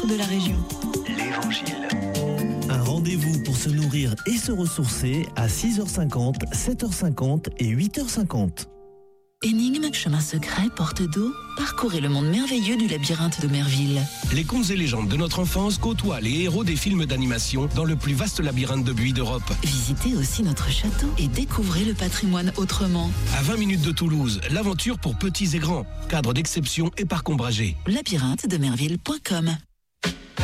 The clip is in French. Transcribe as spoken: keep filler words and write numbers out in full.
centre de la région. L'Évangile. Un rendez-vous pour se nourrir et se ressourcer à six heures cinquante, sept heures cinquante et huit heures cinquante. Énigme, chemin secret, porte d'eau, parcourez le monde merveilleux du labyrinthe de Merville. Les contes et légendes de notre enfance côtoient les héros des films d'animation dans le plus vaste labyrinthe de buis d'Europe. Visitez aussi notre château et découvrez le patrimoine autrement. À vingt minutes de Toulouse, l'aventure pour petits et grands. Cadre d'exception et parc ombragé. labyrinthe de merville point com